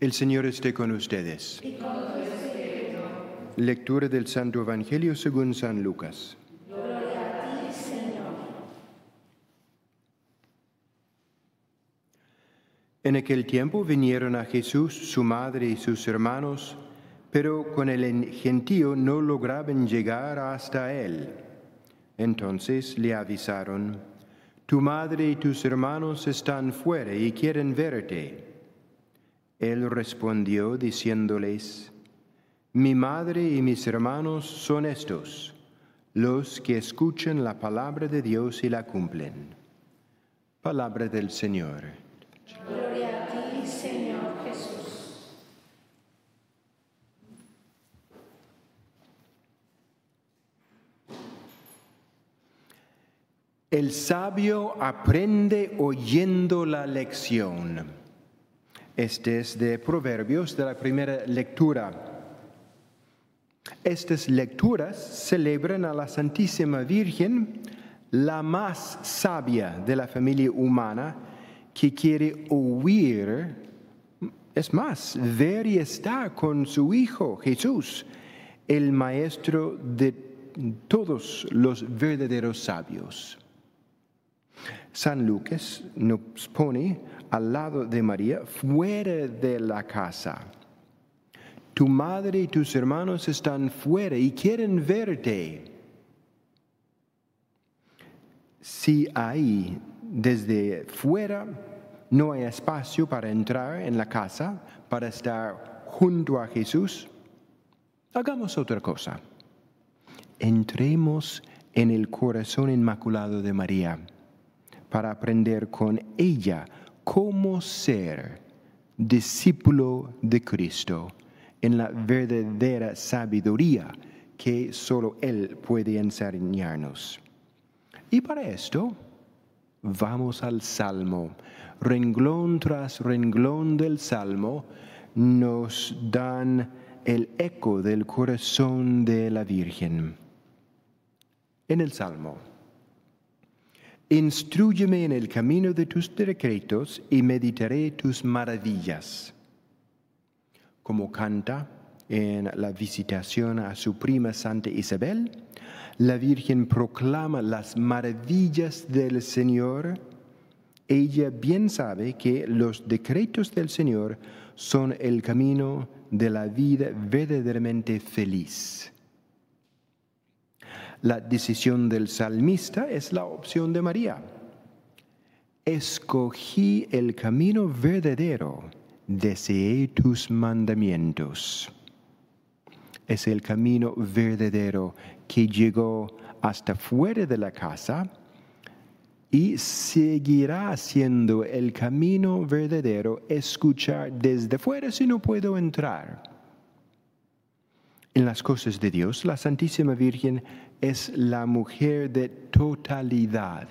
El Señor esté con ustedes. Y con tu espíritu. Lectura del Santo Evangelio según San Lucas. Gloria a ti, Señor. En aquel tiempo vinieron a Jesús su madre y sus hermanos, pero con el gentío no lograban llegar hasta él. Entonces le avisaron: tu madre y tus hermanos están fuera y quieren verte. Él respondió diciéndoles: mi madre y mis hermanos son estos, los que escuchan la palabra de Dios y la cumplen. Palabra del Señor. Gloria a ti, Señor Jesús. El sabio aprende oyendo la lección. Este es de Proverbios, de la primera lectura. Estas lecturas celebran a la Santísima Virgen, la más sabia de la familia humana, que quiere oír, es más, ver y estar con su Hijo Jesús, el Maestro de todos los verdaderos sabios. San Lucas nos pone al lado de María, fuera de la casa. Tu madre y tus hermanos están fuera y quieren verte. Si ahí, desde fuera, no hay espacio para entrar en la casa, para estar junto a Jesús, hagamos otra cosa. Entremos en el corazón inmaculado de María para aprender con ella cómo ser discípulo de Cristo en la verdadera sabiduría que solo Él puede enseñarnos. Y para esto, vamos al Salmo. Renglón tras renglón del Salmo nos dan el eco del corazón de la Virgen. En el Salmo: instrúyeme en el camino de tus decretos y meditaré tus maravillas. Como canta en la visitación a su prima Santa Isabel, la Virgen proclama las maravillas del Señor. Ella bien sabe que los decretos del Señor son el camino de la vida verdaderamente feliz. La decisión del salmista es la opción de María. Escogí el camino verdadero, deseé tus mandamientos. Es el camino verdadero que llegó hasta fuera de la casa y seguirá siendo el camino verdadero escuchar desde fuera si no puedo entrar. En las cosas de Dios, la Santísima Virgen es la mujer de totalidad.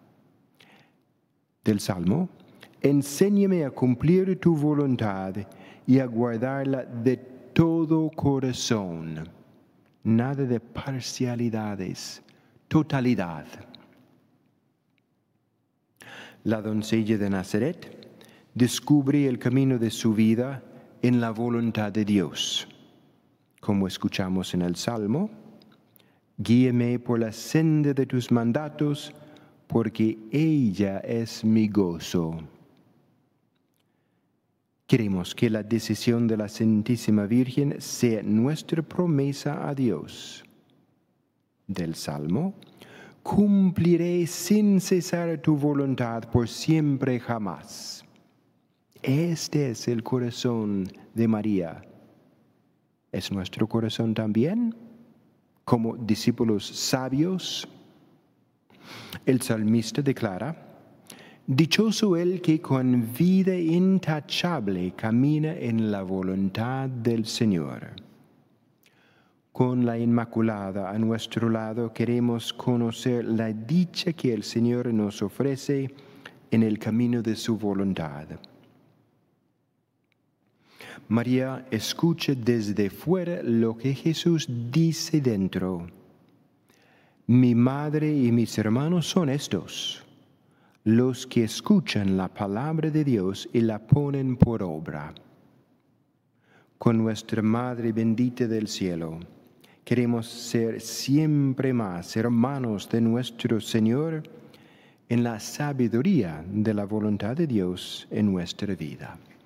Del Salmo: enséñame a cumplir tu voluntad y a guardarla de todo corazón. Nada de parcialidades, totalidad. La doncella de Nazaret descubre el camino de su vida en la voluntad de Dios. Como escuchamos en el Salmo: guíame por la senda de tus mandatos, porque ella es mi gozo. Queremos que la decisión de la Santísima Virgen sea nuestra promesa a Dios. Del Salmo: cumpliré sin cesar tu voluntad por siempre jamás. Este es el corazón de María. ¿Es nuestro corazón también, como discípulos sabios? El salmista declara: dichoso el que con vida intachable camina en la voluntad del Señor. Con la Inmaculada a nuestro lado queremos conocer la dicha que el Señor nos ofrece en el camino de su voluntad. María escucha desde fuera lo que Jesús dice dentro. Mi madre y mis hermanos son estos, los que escuchan la palabra de Dios y la ponen por obra. Con nuestra Madre bendita del cielo, queremos ser siempre más hermanos de nuestro Señor en la sabiduría de la voluntad de Dios en nuestra vida.